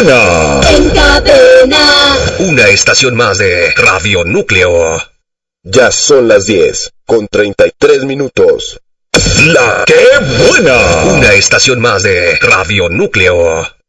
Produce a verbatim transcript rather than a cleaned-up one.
buena! En cadena. Una estación más de Radio Núcleo. Ya son las diez, con treinta y tres minutos. La ¡Qué buena! Una estación más de Radio Núcleo.